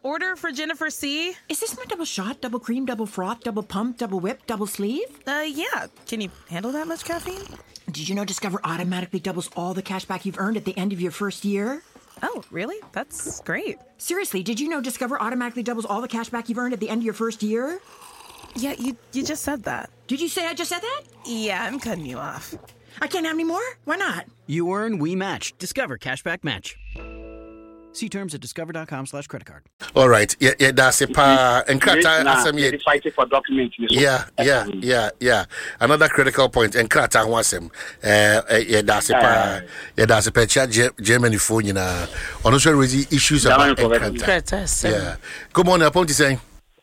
order for Jennifer C. Is this my double shot, double cream, double froth, double pump, double whip, double sleeve? Yeah. Can you handle that much caffeine? Did you know Discover automatically doubles all the cash back you've earned at the end of your first year? Oh, really? That's great. Seriously, did you know Discover automatically doubles all the cash back you've earned at the end of your first year? Yeah, you just said that. Did you say I just said that? Yeah, I'm cutting you off. I can't have any more? Why not? You earn, we match. Discover Cashback Match. See terms at discover.com/creditcard. All right. Yeah, that's it. And fighting for documents. Yeah. Another critical point. And Krata wants him. Yeah, that's it. Yeah, that's a Germany phone. Also, raising issues about Krata. Yeah. Good morning, Apom to say.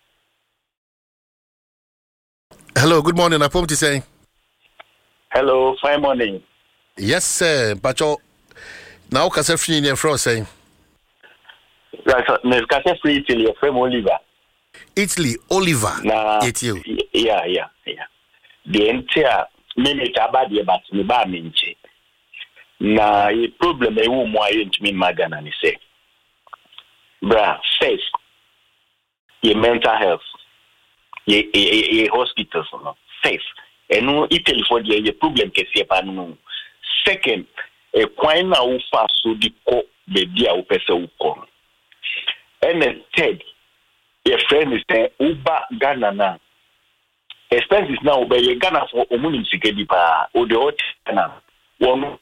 Hello, good morning, Apom to say. Hello, fine morning. Yes, sir. But now, because I'm free in your front saying. Right, so Nescafe free Italy, from Oliver. Italy, Oliver. It's you. Yeah. The entire minute about the but me ba minche. Na a problem e wo mo aye ntimi magana ni say. Bra, first, your mental health. Your hospitals no. First, and no Italy for the problem ke se pa no. Second, e kwan na wo fa so di ko baby a wo pese wo ko. And then third, your friend is saying Uber Ghana now. Expenses now by Ghana for Omunim Sikedi pa or the hot Ghana. One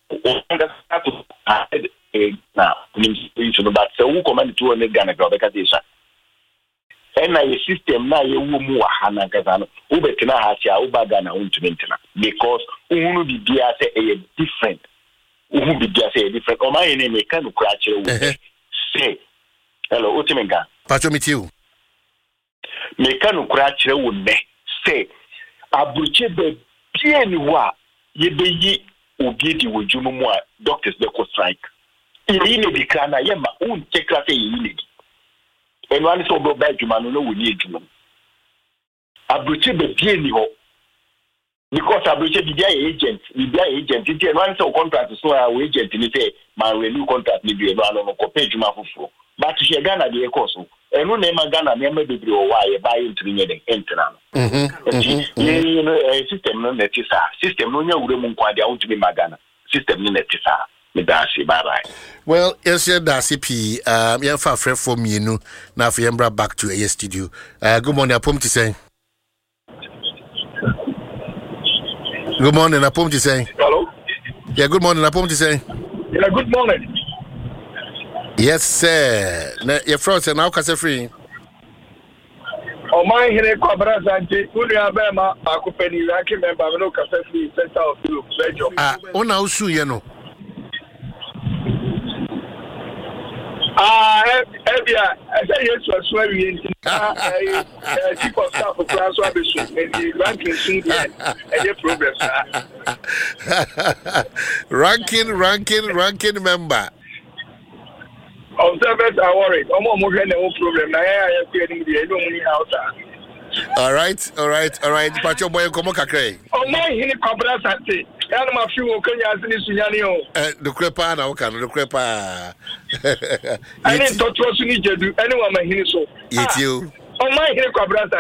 now, but so who command 200 Ghana Gabekadisha. And a system now you mu Hana Gazano, Ubetina Hasia, Uber Ghana to maintain because Unu be dia say a different. Unu be dia say a different. Or my name can crash say. Hello, Utimenga. Pacho meet you. Mekano krachre wo me say abuche be bie ni wa ye be yi obi di wojumu mu a doctors be ko strike. Yi ne bi kana ye ma un tekra say yi ne di. Eno ani so go ba adwuma no wo ni adwuma. Abuche be bie ni ho. Because abuche bi dia agent, nti eno ani so contract so a agent ni say ma renew contract ni bi eno ano no ko pay adwuma foforo. But she Ghana the course. And no name Ghana name be o why buy into the entrance. System no netisa. System no nya wure mu kwa dia want to be Ghana. System no netisa. Me da si bye. Well, yes, that's CP. Yeah, for friend for me, no. Now for you back to a studio. Good morning, Apom to say. Good morning, Apom to say. Hello. Yeah, good morning, Apom to say. Yeah, good morning. Yes, sir. Your friends are now free. Oh, my here, Cobra Santi, Uliabema, Akupeni, Raki member, no cafe free, center of Europe, Belgium. On our shoe, you know. Ebia, I say yes to a swearing. Chief of staff of class one and the ranking soon and your progress. Ranking member. Observers are worried. No problem. I am creating the money out. All right. Pacho boy, come on, Kakre. Oh, my, he Cobra Santi. Yanama few Kenya Sunyanio. The crepa now can the crepa. I didn't touch what you need to do. Anyone, my hinso. It's you. Oh, my, he Cobra